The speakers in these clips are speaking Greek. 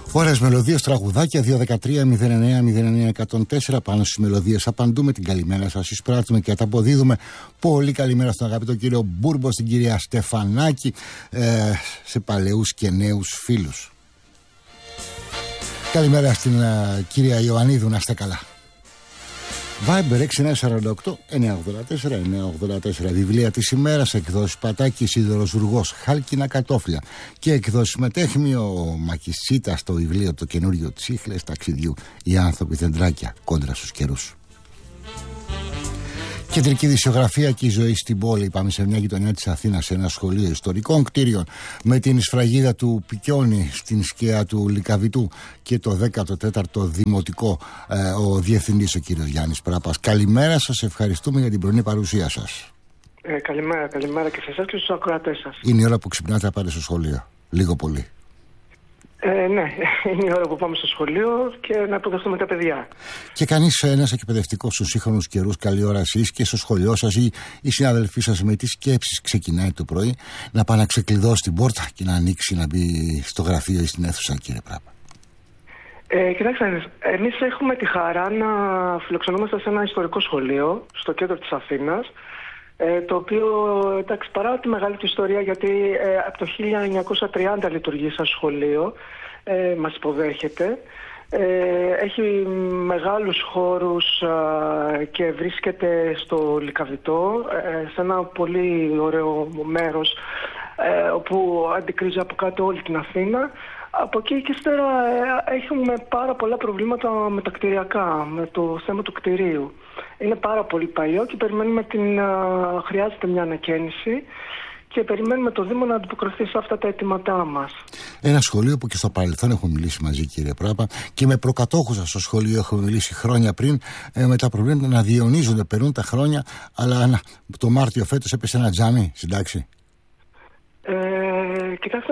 Ωραίες μελωδίες, τραγουδάκια, 213-09-09-104. Πάνω στις μελωδίες απαντούμε, την καλημέρα σας εισπράττουμε και αποδίδουμε. Πολύ καλημέρα στον αγαπητό κύριο Μπούρμπο, στην κυρία Στεφανάκη, σε παλαιούς και νέους φίλους. Καλημέρα στην κυρία Ιωαννίδου, να είστε καλά. Viber 6948-984-984. Βιβλία της ημέρας, εκδόσεις Πατάκη, Σίδωρος Ζουργός, Χάλκινα κατόφλια. Και εκδόσεις Μετέχμιο, Μακισίτα στο βιβλίο το καινούριο Τσίχλες ταξιδιού. Οι άνθρωποι δεντράκια κόντρα στους καιρούς. Κεντρική δισιογραφία και η ζωή στην πόλη. Πάμε σε μια γειτονιά της Αθήνας, σε ένα σχολείο ιστορικών κτίριων, με την σφραγίδα του Πικιόνη στην σκιά του Λυκαβητού και το 14ο δημοτικό, ο διευθυντής, ο κύριος Γιάννης Πράπας. Καλημέρα σας, ευχαριστούμε για την πρωινή παρουσία σας. Καλημέρα και σε εσάς και στους ακροατές σας. Είναι η ώρα που ξυπνάτε να πάτε στο σχολείο, λίγο πολύ. Ναι, είναι η ώρα που πάμε στο σχολείο και να υποδεχτούμε τα παιδιά. Και κανείς ένας εκπαιδευτικός στους σύγχρονους καιρούς, καλή ώρα εσείς και στο σχολείο σας ή οι συναδελφοί σας με τις σκέψεις ξεκινάει το πρωί να πάει να ξεκλειδώσει την πόρτα και να ανοίξει, να μπει στο γραφείο ή στην αίθουσα, κύριε Πράπα? Κοιτάξτε, εμείς έχουμε τη χαρά να φιλοξενούμαστε σε ένα ιστορικό σχολείο στο κέντρο της Αθήνας, το οποίο, εντάξει, παρά τη μεγάλη του ιστορία, γιατί από το 1930 λειτουργεί σαν σχολείο, μας υποδέχεται, έχει μεγάλους χώρους και βρίσκεται στο Λυκαβητό, σε ένα πολύ ωραίο μέρος όπου αντικρίζει από κάτω όλη την Αθήνα. Από εκεί και ύστερα έχουμε πάρα πολλά προβλήματα με τα κτηριακά, με το θέμα του κτηρίου. Είναι πάρα πολύ παλιό και περιμένουμε χρειάζεται μια ανακαίνιση και περιμένουμε το Δήμο να αντιποκριθεί σε αυτά τα αιτήματά μας. Ένα σχολείο που και στο παρελθόν έχουμε μιλήσει μαζί, κύριε Πράπα, και με προκατόχους σας στο σχολείο έχουμε μιλήσει χρόνια πριν, με τα προβλήματα να διαιωνίζονται, περνούν τα χρόνια, αλλά το Μάρτιο φέτος έπεσε ένα τζάμι στην τάξη. Κοιτάξτε,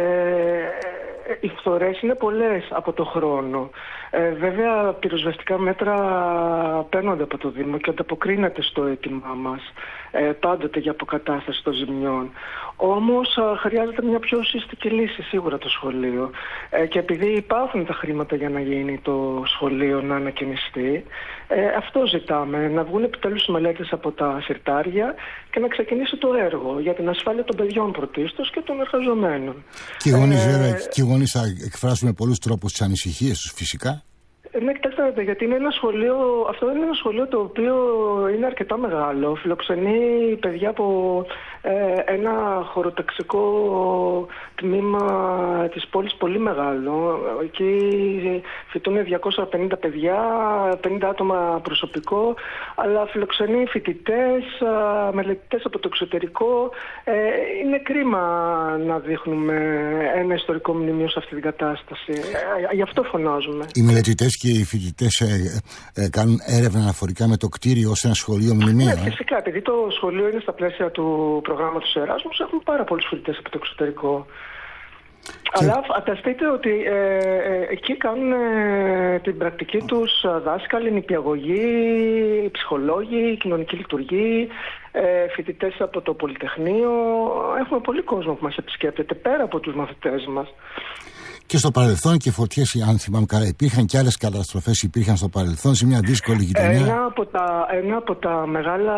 οι φθορές είναι πολλές από το χρόνο. Βέβαια, πυροσβεστικά μέτρα παίρνονται από το Δήμο και ανταποκρίνεται στο αίτημά μας πάντοτε για αποκατάσταση των ζημιών. Όμως χρειάζεται μια πιο ουσιαστική λύση σίγουρα το σχολείο. Και επειδή υπάρχουν τα χρήματα για να γίνει το σχολείο να ανακαινιστεί, αυτό ζητάμε, να βγουν επιτέλους οι μελέτες από τα συρτάρια και να ξεκινήσει το έργο για την ασφάλεια των παιδιών πρωτίστως και των εργαζομένων. Και οι γονείς θα εκφράσουν με πολλούς τρόπους τις ανησυχίες τους, φυσικά. Ναι, κοιτάξτε, γιατί είναι ένα σχολείο, αυτό είναι ένα σχολείο το οποίο είναι αρκετά μεγάλο. Φιλοξενεί παιδιά από ένα χωροταξικό τμήμα της πόλης πολύ μεγάλο. Εκεί φοιτούν 250 παιδιά, 50 άτομα προσωπικό, αλλά φιλοξενεί φοιτητές, μελετητές από το εξωτερικό. Είναι κρίμα να δείχνουμε ένα ιστορικό μνημείο σε αυτή την κατάσταση. Γι' αυτό φωνάζουμε. Οι μελετητές και οι φοιτητές κάνουν έρευνα αναφορικά με το κτίριο ως ένα σχολείο μνημείο. Ναι, φυσικά, επειδή το σχολείο είναι στα πλαίσια του προγράμματος Εράσμους, έχουμε πάρα πολλούς φοιτητές από το εξωτερικό. Αλλά φανταστείτε ότι εκεί κάνουν την πρακτική τους δάσκαλοι, νηπιαγωγοί, ψυχολόγοι, κοινωνική λειτουργοί, φοιτητές από το Πολυτεχνείο. Έχουμε πολύ κόσμο που μας επισκέπτεται πέρα από τους μαθητές μας. Και στο παρελθόν και φωτιές, αν θυμάμαι καλά, υπήρχαν και άλλες καταστροφές υπήρχαν στο παρελθόν σε μια δύσκολη γειτονιά. Ένα από τα μεγάλα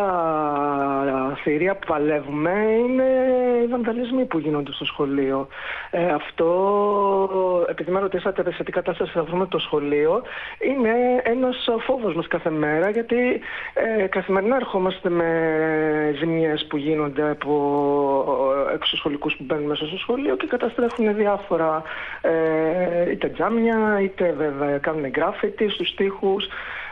θηρία που παλεύουμε είναι οι βανδαλισμοί που γίνονται στο σχολείο. Αυτό, επειδή με ρωτήσατε σε τι κατάσταση θα βρούμε το σχολείο, είναι ένας φόβος μας κάθε μέρα, γιατί καθημερινά ερχόμαστε με ζημιές που γίνονται από εξωσχολικούς που μπαίνουν μέσα στο σχολείο και καταστρέφουν διάφορα, είτε τζάμια, είτε βέβαια κάνουν γκράφιτι στους τοίχους,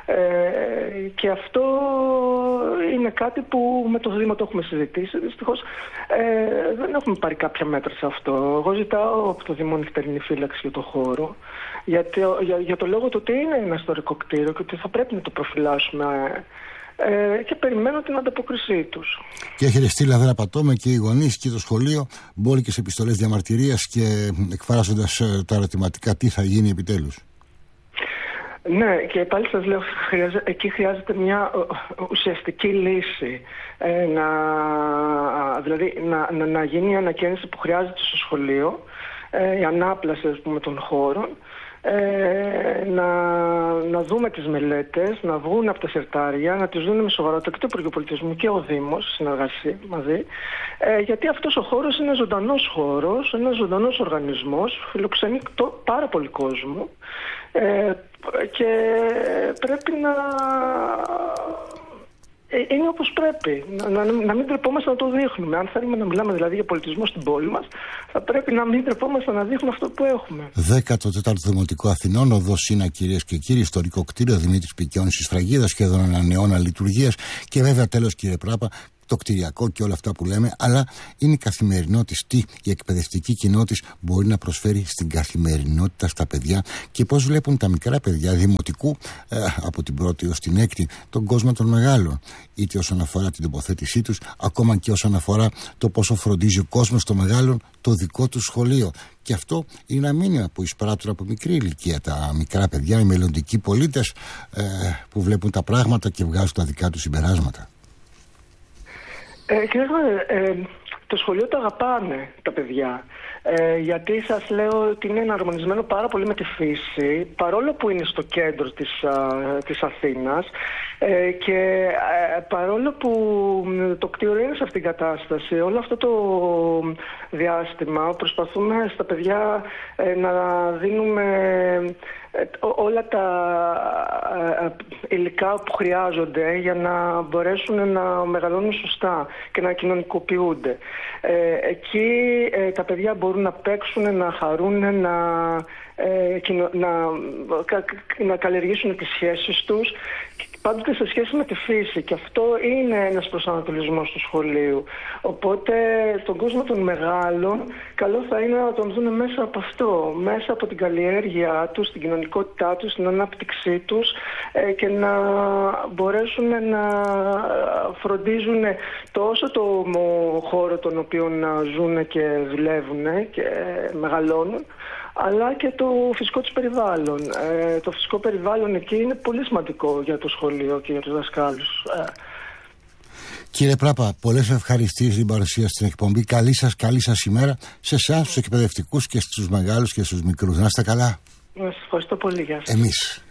και αυτό είναι κάτι που με το Δήμο το έχουμε συζητήσει. Δυστυχώς δεν έχουμε πάρει κάποια μέτρα σε αυτό. Εγώ ζητάω από το Δήμο νυχτερινή φύλαξη για το χώρο, για το λόγο του ότι είναι ένα ιστορικό κτίριο και ότι θα πρέπει να το προφυλάσσουμε, και περιμένω την ανταποκρισή τους. Και έχετε στείλει, δεν απατώμε, και οι γονείς και το σχολείο μπόλικες επιστολές διαμαρτυρίας και εκφράζοντας τα ερωτηματικά τι θα γίνει επιτέλους. Ναι, και πάλι σας λέω, εκεί χρειάζεται μια ουσιαστική λύση. Δηλαδή να γίνει η ανακαίνιση που χρειάζεται στο σχολείο, η ανάπλαση, ας πούμε, των χώρων, να δούμε τις μελέτες, να βγουν από τα συρτάρια, να τις δουν με σοβαρότητα και το Υπουργείο Πολιτισμού και ο Δήμος, συνεργασία μαζί, γιατί αυτός ο χώρος είναι ζωντανός χώρος, ένας ζωντανός οργανισμός, φιλοξενεί πάρα πολύ κόσμο, και πρέπει να... είναι όπως πρέπει. Να μην τρεπόμαστε να το δείχνουμε. Αν θέλουμε να μιλάμε δηλαδή για πολιτισμό στην πόλη μας, θα πρέπει να μην τρεπόμαστε να δείχνουμε αυτό που έχουμε. 14ο Δημοτικό Αθηνών, οδό Σίνα, κυρίες και κύριοι, ιστορικό κτίριο Δημήτρης Πικιώνης της Σφραγίδας, σχεδόν έναν αιώνα λειτουργίας. Και βέβαια, τέλος, κύριε Πράπα, το κτηριακό και όλα αυτά που λέμε, αλλά είναι η καθημερινότητα, τι η εκπαιδευτική κοινότητα μπορεί να προσφέρει στην καθημερινότητα στα παιδιά και πώς βλέπουν τα μικρά παιδιά δημοτικού, από την πρώτη ως την έκτη, τον κόσμο των μεγάλων. Είτε όσον αφορά την τοποθέτησή τους, ακόμα και όσον αφορά το πόσο φροντίζει ο κόσμος των μεγάλων το δικό του σχολείο. Και αυτό είναι ένα μήνυμα που εισπράττουν από μικρή ηλικία τα μικρά παιδιά, οι μελλοντικοί πολίτες, που βλέπουν τα πράγματα και βγάζουν τα δικά τους συμπεράσματα. Το σχολείο το αγαπάνε τα παιδιά, γιατί σας λέω ότι είναι εναρμονισμένο πάρα πολύ με τη φύση, παρόλο που είναι στο κέντρο της Αθήνας, και παρόλο που το κτίριο είναι σε αυτήν την κατάσταση, όλο αυτό το διάστημα προσπαθούμε στα παιδιά να δίνουμε όλα τα υλικά που χρειάζονται για να μπορέσουν να μεγαλώνουν σωστά και να κοινωνικοποιούνται. Εκεί τα παιδιά μπορούν να παίξουν, να χαρούν, να καλλιεργήσουν τις σχέσεις τους, πάντοτε σε σχέση με τη φύση, και αυτό είναι ένας προσανατολισμός του σχολείου. Οπότε τον κόσμο των μεγάλων καλό θα είναι να τον δουν μέσα από αυτό, μέσα από την καλλιέργειά τους, την κοινωνικότητά τους, την ανάπτυξή τους, και να μπορέσουν να φροντίζουν τόσο το χώρο τον οποίο να ζουν και δουλεύουν και μεγαλώνουν, αλλά και το φυσικό τους περιβάλλον. Το φυσικό περιβάλλον εκεί είναι πολύ σημαντικό για το σχολείο και για τους δασκάλους. Κύριε Πράπα, πολλές ευχαριστίες για την παρουσία στην εκπομπή. Καλή σας ημέρα σε εσάς, στους εκπαιδευτικούς και στους μεγάλους και στους μικρούς. Να είστε καλά. Σας ευχαριστώ πολύ. Γεια σας. Εμείς.